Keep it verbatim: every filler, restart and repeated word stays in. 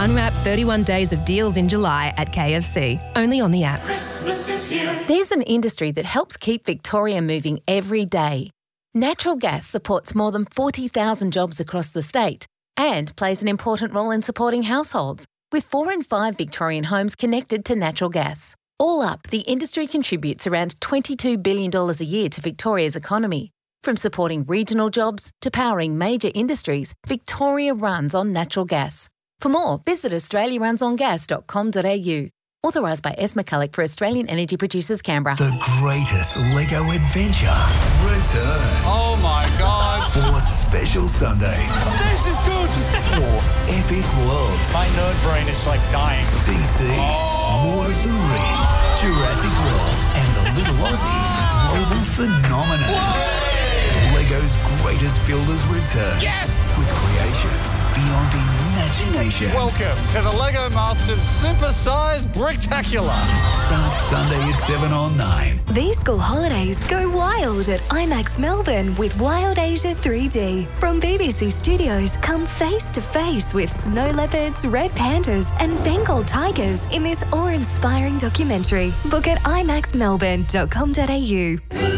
Unwrap thirty-one days of deals in July at K F C. Only on the app. Christmas is here. There's an industry that helps keep Victoria moving every day. Natural gas supports more than forty thousand jobs across the state and plays an important role in supporting households, with four in five Victorian homes connected to natural gas. All up, the industry contributes around twenty-two billion dollars a year to Victoria's economy. From supporting regional jobs to powering major industries, Victoria runs on natural gas. For more, visit australia runs on gas dot com dot a u. Authorised by S. McCulloch for Australian Energy Producers, Canberra. The greatest Lego adventure returns. Oh my God. Four special Sundays. This is good. Four epic worlds. My nerd brain is like dying. D C, oh. Lord of the Rings, Jurassic World, and the Little Aussie global phenomenon. Whoa. Lego's greatest builders return. Yes! With creations beyond imagination. Welcome to the Lego Masters Super-Sized Bricktacular. Start Sunday at seven on nine. These school holidays go wild at IMAX Melbourne with Wild Asia three D. From B B C Studios, come face to face with snow leopards, red pandas and Bengal tigers in this awe-inspiring documentary. Book at i max melbourne dot com dot a u.